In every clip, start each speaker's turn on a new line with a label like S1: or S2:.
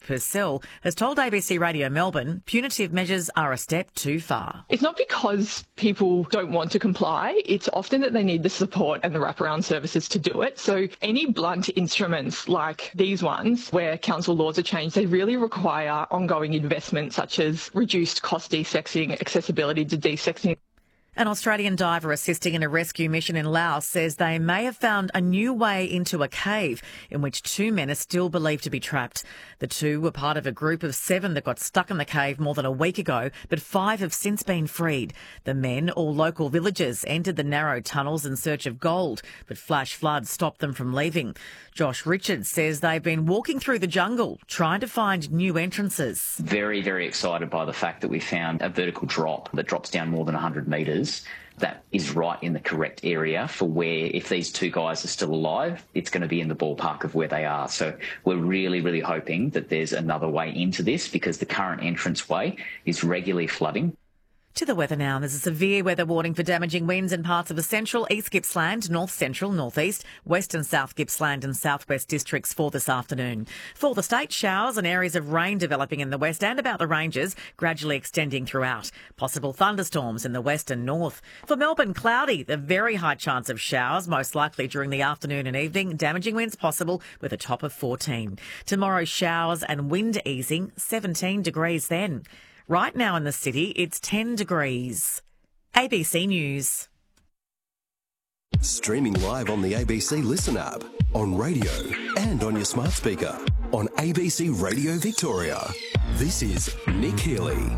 S1: Purcell, has told ABC Radio Melbourne punitive measures are a step too far.
S2: It's not because people don't want to comply. It's often that they need the support and the wraparound services to do it. So any blunt instruments like these ones, where council laws are changed, they really require ongoing investment, such as reduced cost desexing, accessibility to desexing.
S1: An Australian diver assisting in a rescue mission in Laos says they may have found a new way into a cave in which 2 men are still believed to be trapped. The 2 were part of a group of 7 that got stuck in the cave more than a week ago, but 5 have since been freed. The men, all local villagers, entered the narrow tunnels in search of gold, but flash floods stopped them from leaving. Josh Richards says they've been walking through the jungle trying to find new entrances.
S3: Very, very excited by the fact that we found a vertical drop that drops down more than 100 metres. That is right in the correct area for where, if these 2 guys are still alive, it's going to be in the ballpark of where they are. So we're really, really hoping that there's another way into this, because the current entranceway is regularly flooding.
S1: To the weather now. There's a severe weather warning for damaging winds in parts of the central, east Gippsland, north central, northeast, west and south Gippsland and southwest districts for this afternoon. For the state, showers and areas of rain developing in the west and about the ranges, gradually extending throughout. Possible thunderstorms in the west and north. For Melbourne, cloudy, the very high chance of showers, most likely during the afternoon and evening. Damaging winds possible with a top of 14. Tomorrow, showers and wind easing, 17 degrees then. Right now in the city, it's 10 degrees. ABC News.
S4: Streaming live on the ABC Listen app, on radio and on your smart speaker, on ABC Radio Victoria. This is Nick Healy.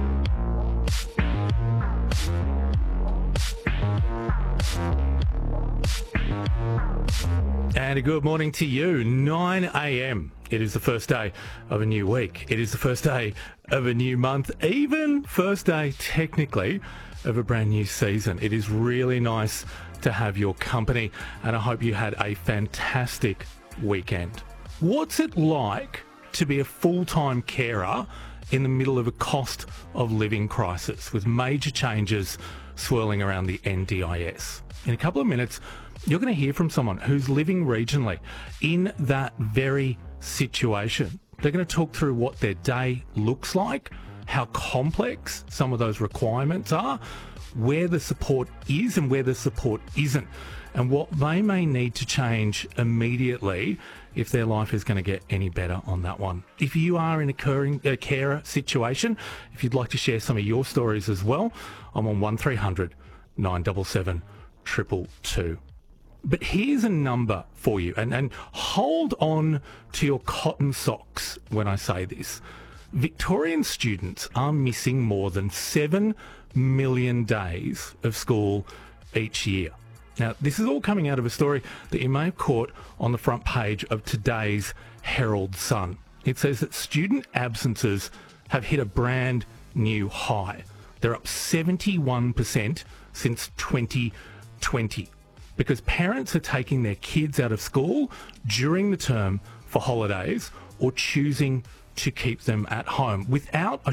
S5: And a good morning to you. 9 a.m. It is the first day of a new week. It is the first day of a new month, even first day, technically, of a brand new season. It is really nice to have your company, and I hope you had a fantastic weekend. What's it like to be a full-time carer in the middle of a cost of living crisis with major changes swirling around the NDIS? In a couple of minutes, you're going to hear from someone who's living regionally in that very situation. They're going to talk through what their day looks like, how complex some of those requirements are, where the support is and where the support isn't, and what they may need to change immediately if their life is going to get any better on that one. If you are in a carer situation, if you'd like to share some of your stories as well, I'm on 1300 977 222. But here's a number for you, and hold on to your cotton socks when I say this. Victorian students are missing more than 7 million days of school each year. Now, this is all coming out of a story that you may have caught on the front page of today's Herald Sun. It says that student absences have hit a brand new high. They're up 71% since 2020. Because parents are taking their kids out of school during the term for holidays or choosing to keep them at home without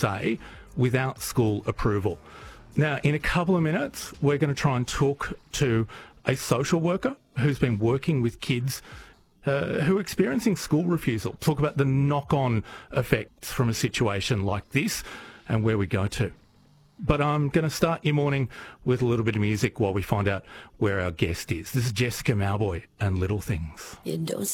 S5: school approval. Now, in a couple of minutes, we're going to try and talk to a social worker who's been working with kids who are experiencing school refusal, talk about the knock-on effects from a situation like this and where we go to. But I'm going to start your morning with a little bit of music while we find out where our guest is. This is Jessica Mauboy and Little Things.
S6: You don't